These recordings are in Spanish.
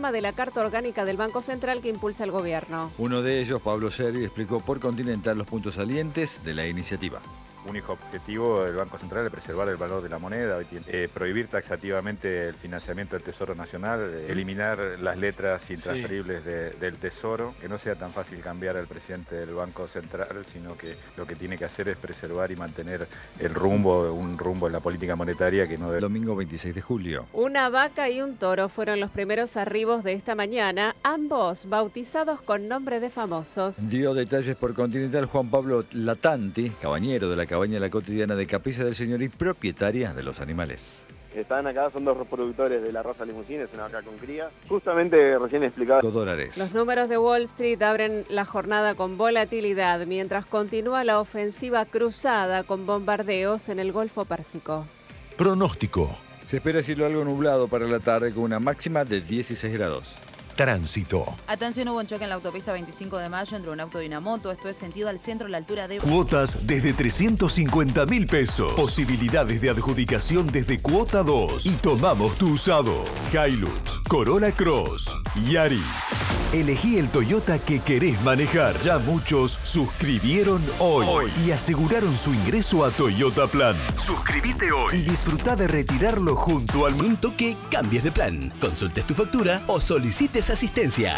reforma de la Carta Orgánica del Banco Central que impulsa el gobierno. Uno de ellos, Pablo Serri, explicó por Continental los puntos salientes de la iniciativa. Único objetivo del Banco Central es preservar el valor de la moneda, prohibir taxativamente el financiamiento del Tesoro Nacional, eliminar las letras intransferibles del Tesoro, que no sea tan fácil cambiar al presidente del Banco Central, sino que lo que tiene que hacer es preservar y mantener un rumbo en la política monetaria que no debe... Domingo 26 de julio. Una vaca y un toro fueron los primeros arribos de esta mañana, ambos bautizados con nombre de famosos. Dio detalles por Continental Juan Pablo Latanti, cabañero de la cabaña La Cotidiana de Capilla del Señor y propietaria de los animales. Están acá, son dos reproductores de la raza Limusín, es una vaca con cría. Justamente recién explicaba. $2. Los números de Wall Street abren la jornada con volatilidad, mientras continúa la ofensiva cruzada con bombardeos en el Golfo Pérsico. Pronóstico. Se espera cielo algo nublado para la tarde con una máxima de 16 grados. Tránsito. Atención, hubo un choque en la autopista 25 de mayo entre un auto y una moto. Esto es sentido al centro a la altura de... Cuotas desde 350.000 pesos. Posibilidades de adjudicación desde cuota 2. Y tomamos tu usado. Hilux, Corolla Cross, Yaris. Elegí el Toyota que querés manejar. Ya muchos suscribieron hoy y aseguraron su ingreso a Toyota Plan. Suscríbete hoy y disfruta de retirarlo junto al momento que cambies de plan. Consultes tu factura o solicites asistencia.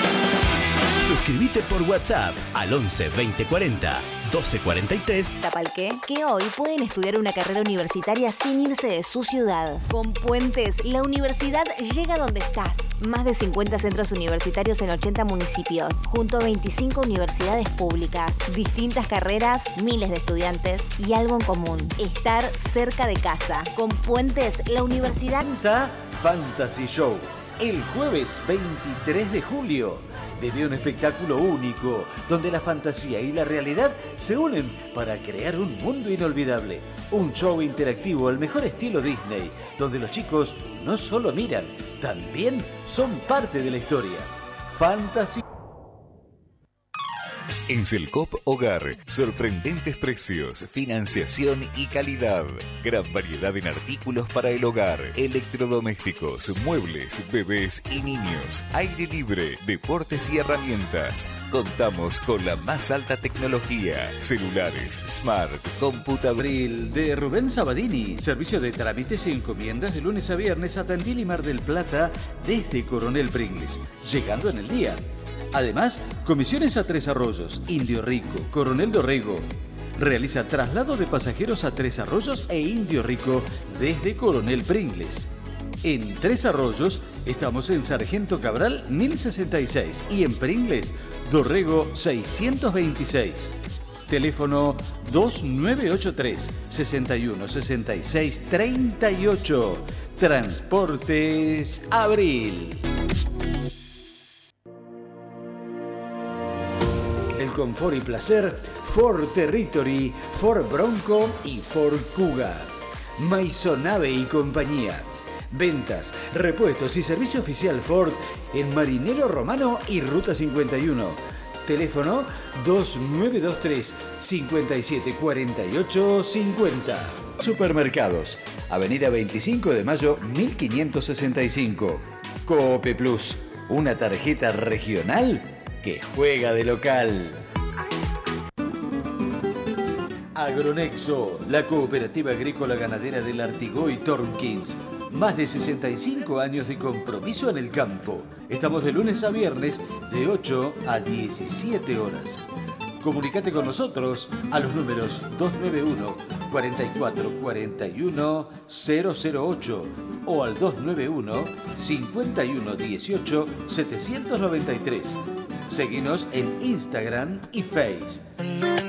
Suscríbete por WhatsApp al 11 20 40 12 43. Tapalqué, que hoy pueden estudiar una carrera universitaria sin irse de su ciudad. Con Puentes, la universidad llega donde estás. Más de 50 centros universitarios en 80 municipios, junto a 25 universidades públicas, distintas carreras, miles de estudiantes y algo en común: estar cerca de casa. Con Puentes, la universidad... Fantasy Show. El jueves 23 de julio vive un espectáculo único donde la fantasía y la realidad se unen para crear un mundo inolvidable. Un show interactivo al mejor estilo Disney, donde los chicos no solo miran, también son parte de la historia. Fantasy. En Selcop Hogar, sorprendentes precios, financiación y calidad. Gran variedad en artículos para el hogar, electrodomésticos, muebles, bebés y niños, aire libre, deportes y herramientas. Contamos con la más alta tecnología, celulares, smart, computadores. Abril de Rubén Sabadini, servicio de trámites y encomiendas de lunes a viernes a Tandil y Mar del Plata desde Coronel Pringles, llegando en el día. Además, comisiones a Tres Arroyos, Indio Rico, Coronel Dorrego. Realiza traslado de pasajeros a Tres Arroyos e Indio Rico desde Coronel Pringles. En Tres Arroyos estamos en Sargento Cabral 1066 y en Pringles, Dorrego 626. Teléfono 2983 61 66 38. Transportes Abril. El confort y placer, Ford Territory, Ford Bronco y Ford Kuga. Maisonave y compañía. Ventas, repuestos y servicio oficial Ford en Marinero Romano y Ruta 51. Teléfono 2923 5748 50. Supermercados, Avenida 25 de Mayo 1565. Coop Plus, una tarjeta regional que juega de local. Agronexo, la cooperativa agrícola ganadera del Artigoy Tornkins. Más de 65 años de compromiso en el campo. Estamos de lunes a viernes de 8 a 17 horas. Comunicate con nosotros a los números 291 44 41 008 o al 291 51 18 793. Seguinos en Instagram y Face.